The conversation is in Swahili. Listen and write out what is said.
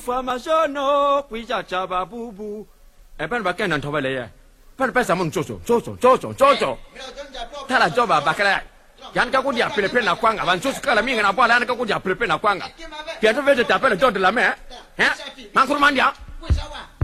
information no kuija chaba bubu e pen ba ken nan thoba le ye pen pe samon jojo tala joba bakala yan ka ko dia pepe na kwanga ban jojo kala minga na bala yan ka ko dia pepe na kwanga pia to vete tapela jodo la me hein man kurmandia